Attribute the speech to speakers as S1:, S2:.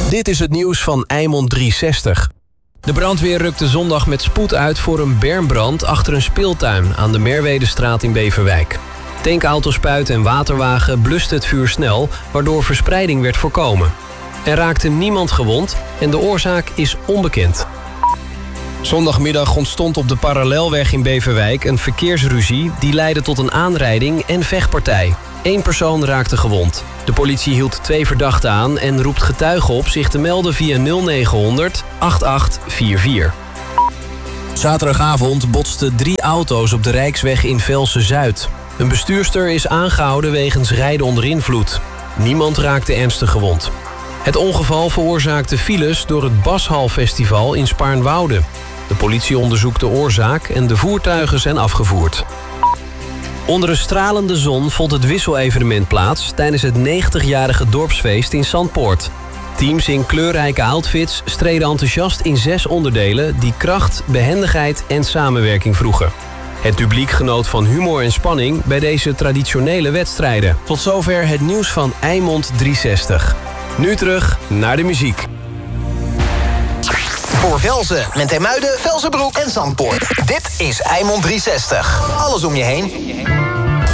S1: Dit is het nieuws van Eimond 360. De brandweer rukte zondag met spoed uit voor een bermbrand achter een speeltuin aan de Merwedestraat in Beverwijk. Tankauto-spuit en waterwagen blusten het vuur snel, waardoor verspreiding werd voorkomen. Er raakte niemand gewond en de oorzaak is onbekend. Zondagmiddag ontstond op de Parallelweg in Beverwijk een verkeersruzie die leidde tot een aanrijding en vechtpartij. 1 persoon raakte gewond. De politie hield 2 verdachten aan en roept getuigen op zich te melden via 0900 8844. Zaterdagavond botsten 3 auto's op de Rijksweg in Velsen-Zuid. Een bestuurster is aangehouden wegens rijden onder invloed. Niemand raakte ernstig gewond. Het ongeval veroorzaakte files door het Bashalfestival in Spaarnwoude. De politie onderzoekt de oorzaak en de voertuigen zijn afgevoerd. Onder een stralende zon vond het wisselevenement plaats tijdens het 90-jarige dorpsfeest in Zandpoort. Teams in kleurrijke outfits streden enthousiast in 6 onderdelen die kracht, behendigheid en samenwerking vroegen. Het publiek genoot van humor en spanning bij deze traditionele wedstrijden. Tot zover het nieuws van Eimond 360. Nu terug naar de muziek.
S2: Voor Velzen, Menthemuiden, Velzenbroek en Zandpoort. Dit is Eimond 360. Alles om je heen.